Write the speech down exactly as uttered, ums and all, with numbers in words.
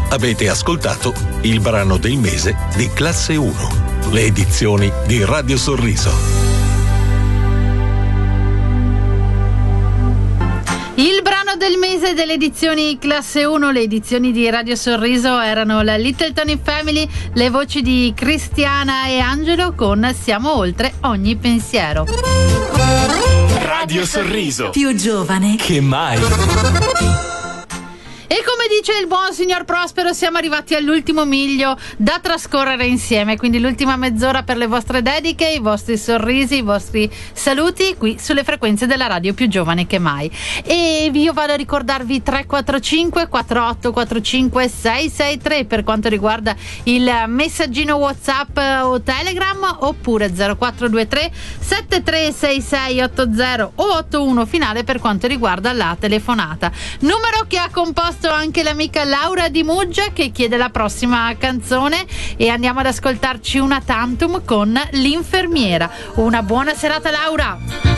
Avete ascoltato il brano del mese di Classe uno, le edizioni di Radio Sorriso. Il brano del mese delle edizioni Classe uno, le edizioni di Radio Sorriso, erano la Little Tony Family, le voci di Cristiana e Angelo con Siamo oltre ogni pensiero. Radio Sorriso, più giovane che mai. E come dice il buon signor Prospero, siamo arrivati all'ultimo miglio da trascorrere insieme, quindi l'ultima mezz'ora per le vostre dediche, i vostri sorrisi, i vostri saluti qui sulle frequenze della radio più giovane che mai. E io vado a ricordarvi tre quattro cinque quattro otto quattro cinque sei sei tre per quanto riguarda il messaggino WhatsApp o Telegram, oppure zero quattro due tre sette tre sei sei otto zero o ottantuno finale per quanto riguarda la telefonata, numero che ha composto anche l'amica Laura di Muggia, che chiede la prossima canzone, e andiamo ad ascoltarci una tantum con L'infermiera. Una buona serata, Laura.